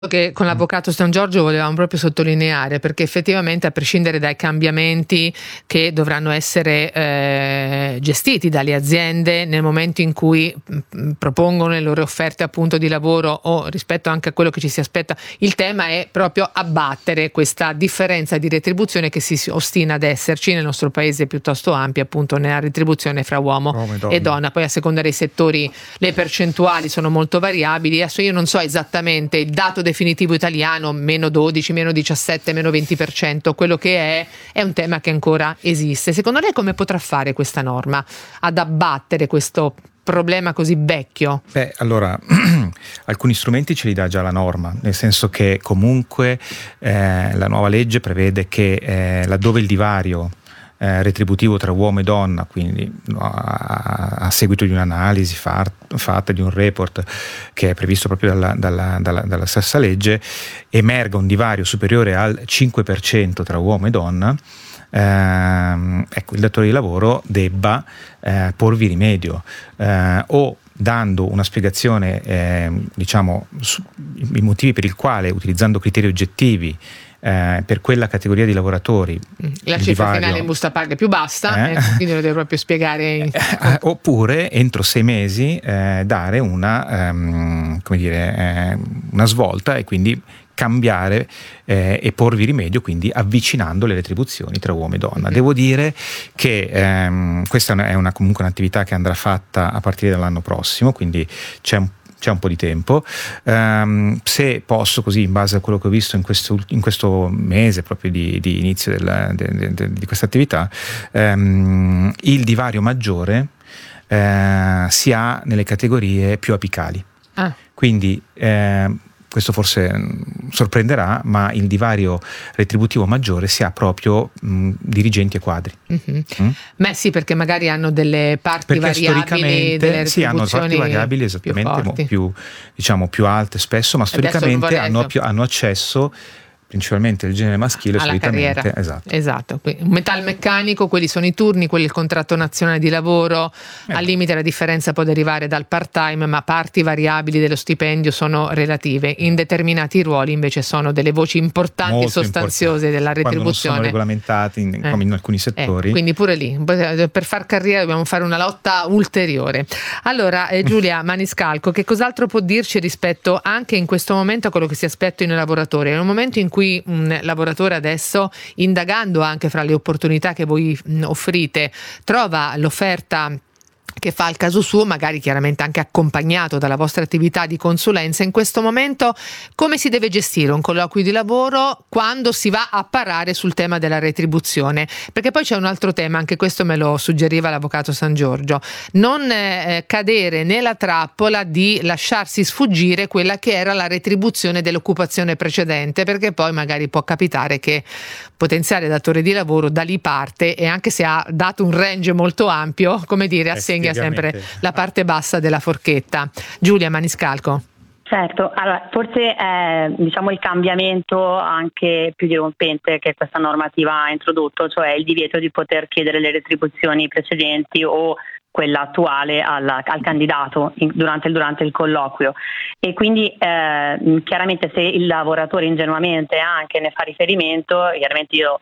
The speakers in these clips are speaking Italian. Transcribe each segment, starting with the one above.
che con l'avvocato San Giorgio volevamo proprio sottolineare, perché effettivamente, a prescindere dai cambiamenti che dovranno essere gestiti dalle aziende nel momento in cui propongono le loro offerte appunto di lavoro, o rispetto anche a quello che ci si aspetta, il tema è proprio abbattere questa differenza di retribuzione che si ostina ad esserci nel nostro paese, piuttosto ampia appunto nella retribuzione fra uomo e donna. Poi a seconda dei settori le percentuali sono molto variabili. Adesso io non so esattamente il dato definitivo italiano, meno 12, meno 17, meno 20%, quello che è un tema che ancora esiste. Secondo lei come potrà fare questa norma ad abbattere questo problema così vecchio? Beh, allora, alcuni strumenti ce li dà già la norma, nel senso che comunque la nuova legge prevede che laddove il divario retributivo tra uomo e donna, quindi a seguito di un'analisi fatta di un report che è previsto proprio dalla stessa legge, emerga un divario superiore al 5% tra uomo e donna, ecco, il datore di lavoro debba porvi rimedio, o dando una spiegazione, diciamo, i motivi per il quale, utilizzando criteri oggettivi, per quella categoria di lavoratori la cifra finale in busta paga è più bassa, quindi lo deve proprio spiegare oppure entro 6 mesi dare una svolta e quindi cambiare e porvi rimedio, quindi avvicinando le retribuzioni tra uomo e donna. Devo dire che questa è comunque un'attività che andrà fatta a partire dall'anno prossimo, quindi c'è un po' di tempo. Se posso, così in base a quello che ho visto in questo mese proprio di inizio di questa attività, il divario maggiore si ha nelle categorie più apicali. Quindi questo forse sorprenderà, ma il divario retributivo maggiore si ha proprio dirigenti e quadri. Beh sì, perché magari hanno delle parti variabili, delle sì, hanno parti variabili esattamente più alte spesso, ma storicamente hanno accesso principalmente il genere maschile alla solitamente carriera. Esatto. Un metalmeccanico, quelli sono i turni, quelli il contratto nazionale di lavoro, al limite la differenza può derivare dal part-time, ma parti variabili dello stipendio sono relative. In determinati ruoli invece sono delle voci importanti e sostanziose della retribuzione. Quando non sono regolamentati come in alcuni settori. Quindi pure lì, per far carriera dobbiamo fare una lotta ulteriore. Allora, Giulia Maniscalco, che cos'altro può dirci rispetto anche in questo momento a quello che si aspettano i lavoratori? È un momento in cui un lavoratore adesso, indagando anche fra le opportunità che voi offrite, trova l'offerta che fa il caso suo, magari chiaramente anche accompagnato dalla vostra attività di consulenza. In questo momento come si deve gestire un colloquio di lavoro quando si va a parare sul tema della retribuzione? Perché poi c'è un altro tema, anche questo me lo suggeriva l'avvocato San Giorgio: non cadere nella trappola di lasciarsi sfuggire quella che era la retribuzione dell'occupazione precedente, perché poi magari può capitare che potenziale datore di lavoro da lì parte, e anche se ha dato un range molto ampio, come dire, assegna sempre la parte bassa della forchetta. Giulia Maniscalco. Certo, allora forse il cambiamento anche più dirompente che questa normativa ha introdotto, cioè il divieto di poter chiedere le retribuzioni precedenti o quella attuale al candidato durante il colloquio, e quindi chiaramente se il lavoratore ingenuamente anche ne fa riferimento, chiaramente io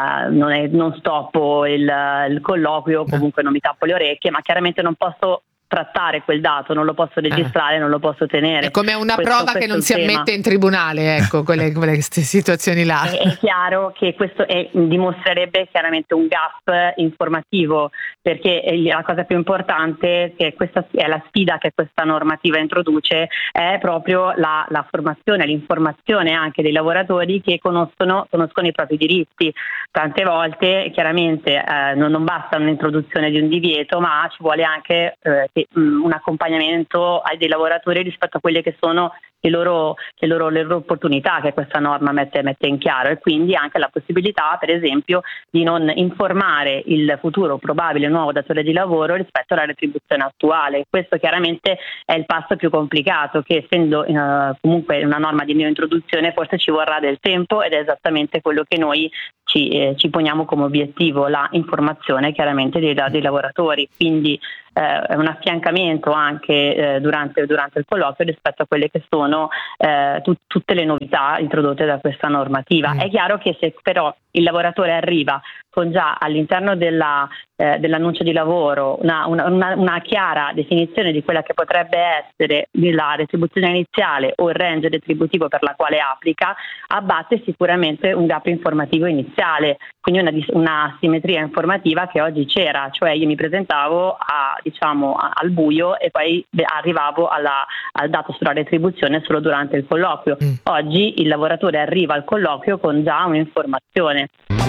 non stoppo il colloquio, comunque non mi tappo le orecchie, ma chiaramente non posso trattare quel dato, non lo posso registrare, non lo posso tenere. È come una prova che non si ammette in tribunale, ecco, quelle situazioni là. È chiaro che questo dimostrerebbe chiaramente un gap informativo, perché la cosa più importante, che questa è la sfida che questa normativa introduce, è proprio la formazione, l'informazione anche dei lavoratori che conoscono i propri diritti. Tante volte chiaramente non basta un'introduzione di un divieto, ma ci vuole anche un accompagnamento dei lavoratori rispetto a quelle che sono le loro opportunità che questa norma mette in chiaro, e quindi anche la possibilità, per esempio, di non informare il futuro probabile nuovo datore di lavoro rispetto alla retribuzione attuale. Questo chiaramente è il passo più complicato, che essendo comunque una norma di neointroduzione forse ci vorrà del tempo, ed è esattamente quello che noi ci poniamo come obiettivo, la informazione chiaramente dei lavoratori. Quindi un affiancamento anche durante il colloquio rispetto a quelle che sono sono tutte le novità introdotte da questa normativa. È chiaro che se però il lavoratore arriva con già all'interno dell'annuncio di lavoro una chiara definizione di quella che potrebbe essere la retribuzione iniziale o il range retributivo per la quale applica, abbatte sicuramente un gap informativo iniziale, quindi una simmetria informativa che oggi c'era, cioè io mi presentavo al buio e poi arrivavo al dato sulla retribuzione solo durante il colloquio. Oggi il lavoratore arriva al colloquio con già un'informazione.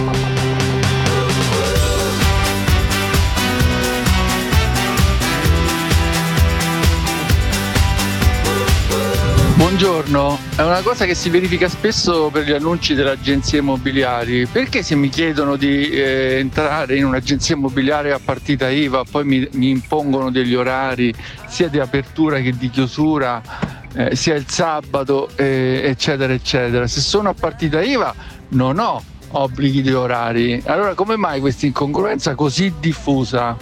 Buongiorno, è una cosa che si verifica spesso per gli annunci delle agenzie immobiliari. Perché se mi chiedono di entrare in un'agenzia immobiliare a partita IVA, poi mi impongono degli orari sia di apertura che di chiusura, sia il sabato, eccetera, eccetera. Se sono a partita IVA non ho obblighi di orari. Allora come mai questa incongruenza così diffusa?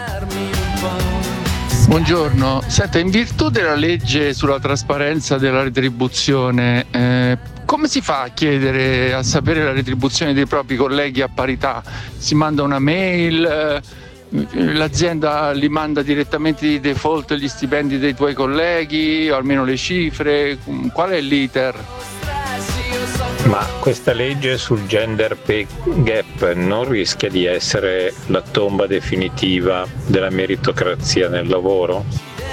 Buongiorno, senta, in virtù della legge sulla trasparenza della retribuzione, come si fa a sapere la retribuzione dei propri colleghi a parità? Si manda una mail, l'azienda li manda direttamente di default gli stipendi dei tuoi colleghi, o almeno le cifre? Qual è l'iter? Ma questa legge sul gender pay gap non rischia di essere la tomba definitiva della meritocrazia nel lavoro?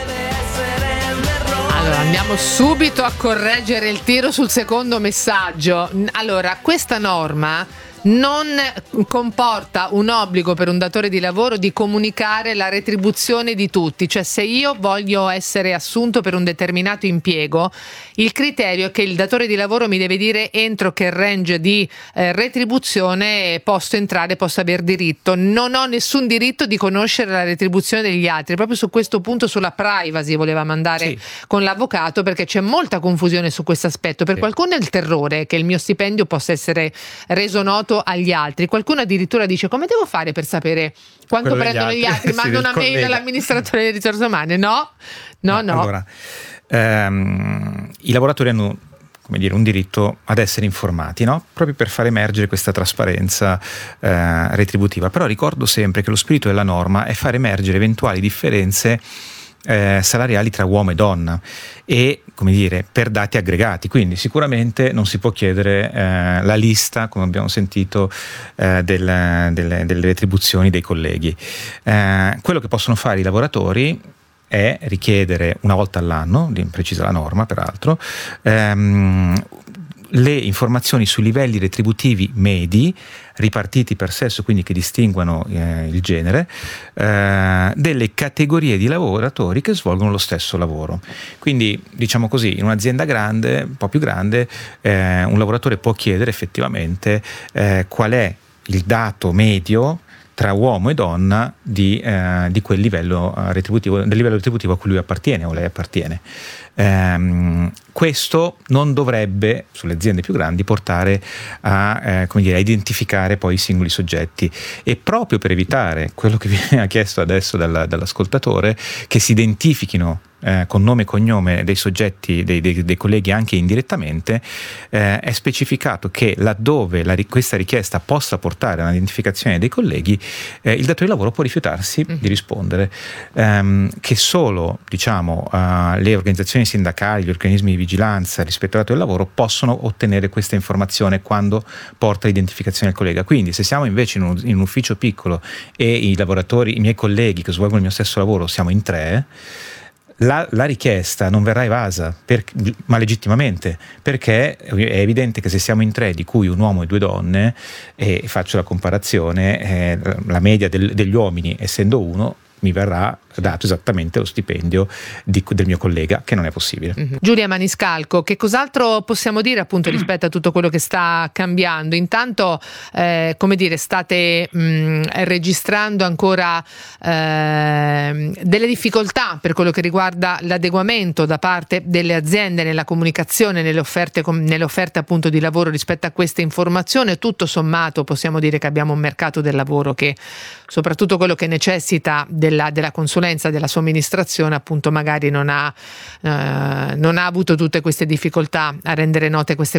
Allora, andiamo subito a correggere il tiro sul secondo messaggio. Allora, questa norma non comporta un obbligo per un datore di lavoro di comunicare la retribuzione di tutti, cioè se io voglio essere assunto per un determinato impiego, il criterio è che il datore di lavoro mi deve dire entro che range di retribuzione posso entrare, posso aver diritto. Non ho nessun diritto di conoscere la retribuzione degli altri. Proprio su questo punto, sulla privacy, voleva mandare con l'avvocato, perché c'è molta confusione su questo aspetto. Per qualcuno è il terrore che il mio stipendio possa essere reso noto agli altri. Qualcuno addirittura dice: come devo fare per sapere quanto prendono gli altri? Mando una mail all'amministratore delle risorse umane? No. Allora, i lavoratori hanno un diritto ad essere informati, no? Proprio per far emergere questa trasparenza retributiva. Però ricordo sempre che lo spirito della norma è far emergere eventuali differenze salariali tra uomo e donna e per dati aggregati, quindi sicuramente non si può chiedere la lista, come abbiamo sentito, delle retribuzioni dei colleghi. Quello che possono fare i lavoratori è richiedere una volta all'anno, precisa la norma peraltro, le informazioni sui livelli retributivi medi ripartiti per sesso, quindi che distinguano il genere, delle categorie di lavoratori che svolgono lo stesso lavoro. Quindi, diciamo così, in un'azienda grande, un po' più grande, un lavoratore può chiedere effettivamente qual è il dato medio tra uomo e donna di quel livello retributivo, del livello retributivo a cui lui appartiene o lei appartiene. Questo non dovrebbe, sulle aziende più grandi, portare a identificare poi i singoli soggetti, e proprio per evitare quello che viene chiesto adesso dall'ascoltatore, che si identifichino con nome e cognome dei soggetti, dei colleghi anche indirettamente, è specificato che laddove questa richiesta possa portare all'identificazione dei colleghi, il datore di lavoro può rifiutarsi di rispondere, che solo le organizzazioni sindacali, gli organismi di vigilanza, l'ispettorato del lavoro possono ottenere questa informazione quando porta l'identificazione del collega. Quindi se siamo invece in un ufficio piccolo e i miei colleghi che svolgono il mio stesso lavoro, siamo in 3, la richiesta non verrà evasa, ma legittimamente, perché è evidente che se siamo in 3, di cui un uomo e 2 donne, e faccio la comparazione, la media degli uomini essendo 1, mi verrà dato esattamente lo stipendio del mio collega, che non è possibile. Giulia Maniscalco, che cos'altro possiamo dire appunto rispetto a tutto quello che sta cambiando? Intanto state registrando ancora delle difficoltà per quello che riguarda l'adeguamento da parte delle aziende nella comunicazione, nelle offerte appunto di lavoro rispetto a queste informazioni. Tutto sommato possiamo dire che abbiamo un mercato del lavoro che, soprattutto quello che necessita della consulenza conseguenza della somministrazione appunto magari non ha avuto tutte queste difficoltà a rendere note queste